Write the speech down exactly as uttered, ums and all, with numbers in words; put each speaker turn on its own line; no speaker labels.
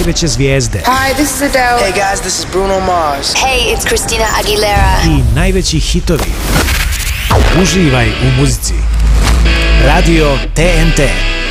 najveće zvijezde.
Hi, this is Adele.
Hey guys, this is Bruno Mars.
Hey, it's Christina Aguilera.
I najveći hitovi. Uživaj u muzici. Radio T N T.